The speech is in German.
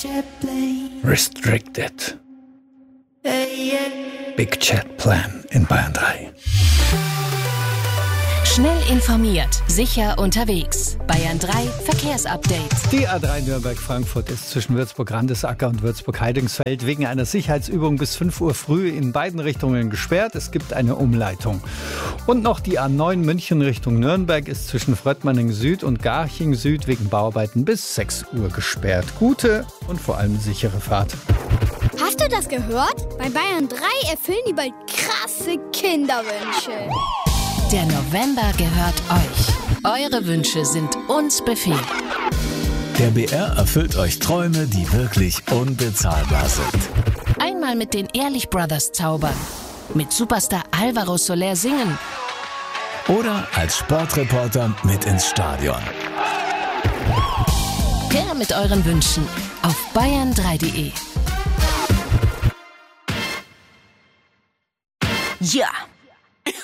Restricted. Big Chat Plan in Bayern 3. Schnell informiert, sicher unterwegs. Bayern 3 Verkehrsupdate. Die A3 Nürnberg-Frankfurt ist zwischen Würzburg-Randesacker und Würzburg-Heidingsfeld wegen einer Sicherheitsübung bis 5 Uhr früh in beiden Richtungen gesperrt. Es gibt eine Umleitung. Und noch die A9 München Richtung Nürnberg ist zwischen Fröttmanning Süd und Garching Süd wegen Bauarbeiten bis 6 Uhr gesperrt. Gute und vor allem sichere Fahrt. Hast du das gehört? Bei Bayern 3 erfüllen die bald krasse Kinderwünsche. Der November gehört euch. Eure Wünsche sind uns Befehl. Der BR erfüllt euch Träume, die wirklich unbezahlbar sind. Einmal mit den Ehrlich Brothers zaubern. Mit Superstar Alvaro Soler singen. Oder als Sportreporter mit ins Stadion. Her mit euren Wünschen auf bayern3.de. Ja!